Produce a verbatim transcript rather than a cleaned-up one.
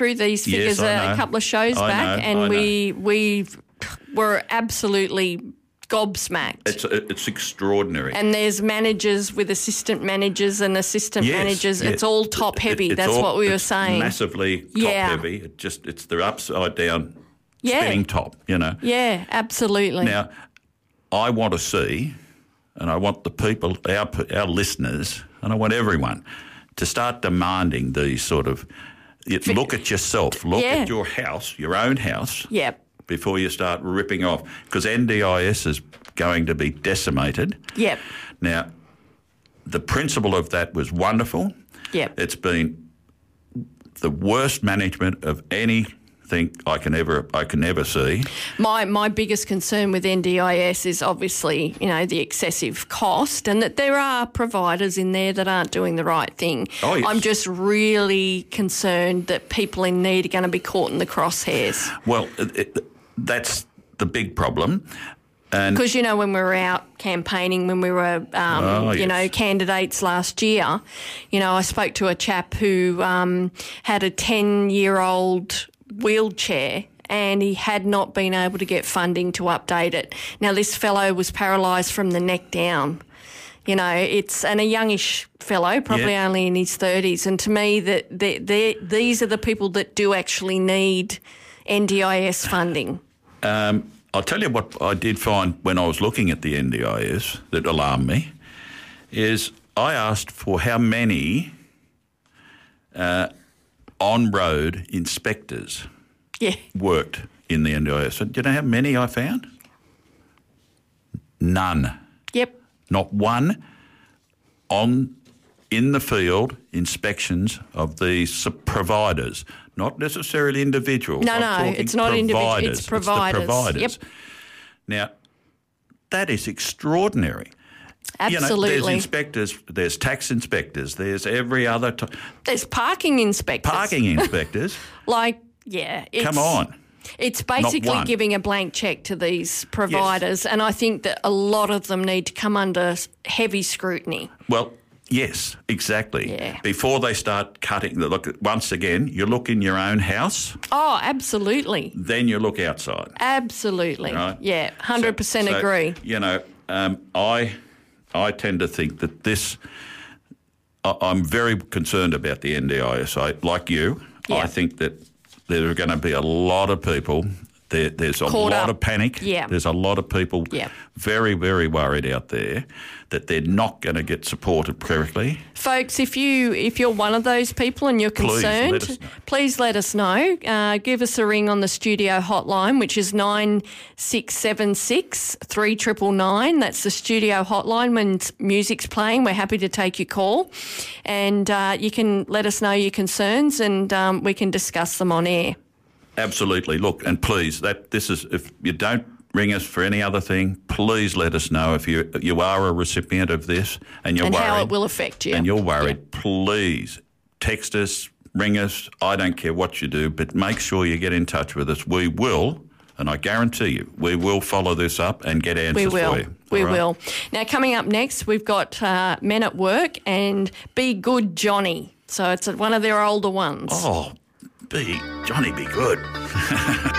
through these figures Yes, I a, know. a couple of shows I back, know, and I we we were absolutely gobsmacked. It's it's extraordinary. And there's managers with assistant managers and assistant Yes, managers. yes. It's all top heavy. It- it's That's all- what we were it's saying. Massively top Yeah. heavy. It just it's the upside down Yeah. spinning top. You know. Yeah, absolutely. Now, I want to see, and I want the people, our our listeners, and I want everyone to start demanding these sort of. You look at yourself. Look Yeah. at your house, your own house. Yep. Before you start ripping off, because N D I S is going to be decimated. Yep. Now, the principle of that was wonderful. Yep. It's been the worst management of anything I can ever I can ever see. My my biggest concern with N D I S is obviously, you know, the excessive cost, and that there are providers in there that aren't doing the right thing. Oh, yes. I'm just really concerned that people in need are going to be caught in the crosshairs. Well, it, it, that's the big problem. And Because, you know, when we were out campaigning, when we were, um, Oh, you yes. know, candidates last year, you know, I spoke to a chap who um, had a ten-year-old wheelchair and he had not been able to get funding to update it. Now, this fellow was paralysed from the neck down. You know, it's and a youngish fellow, probably Yeah. only in his thirties. And to me, that they, they, these are the people that do actually need N D I S funding. Um, I'll tell you what I did find when I was looking at the N D I S that alarmed me is I asked for how many uh, on-road inspectors Yeah. worked in the N D I S. And do you know how many I found? None. Yep. Not one on in the field inspections of these providers, not necessarily individuals. No, I'm no, talking it's not individual, providers. it's providers. the providers. Yep. Now, that is extraordinary. You know, Absolutely. there's inspectors, there's tax inspectors, there's every other t- There's parking inspectors. parking inspectors. Like, yeah. It's, Come on. It's basically one. giving a blank check to these providers, and I think that a lot of them need to come under heavy scrutiny. Well, yes, exactly. Yeah. Before they start cutting, look, once again, you look in your own house, Oh, absolutely. then you look outside. Absolutely. Right. Yeah, one hundred percent So- so, agree. You know, um, I I tend to think that this. I, I'm very concerned about the N D I S. I, like you, Yeah. I think that there are going to be a lot of people. There, there's a Caught lot up. of panic. Yeah. There's a lot of people Yeah. very, very worried out there that they're not going to get supported correctly. Folks, if you if you're one of those people and you're Please concerned, let us know. please let us know. Uh, give us a ring on the studio hotline, which is nine six seven six, three nine nine nine. That's the studio hotline. When music's playing, we're happy to take your call, and uh, you can let us know your concerns, and um, we can discuss them on air. Absolutely. Look, and please, that this is if you don't ring us for any other thing, please let us know if you you are a recipient of this and you're and worried. how it will affect you. And you're worried, please text us, ring us. I don't care what you do, but make sure you get in touch with us. We will, and I guarantee you, we will follow this up and get answers We will. for you. We All right? will. Now, coming up next, we've got uh, Men at Work and Be Good Johnny. So it's one of their older ones. Oh, be Johnny, be good.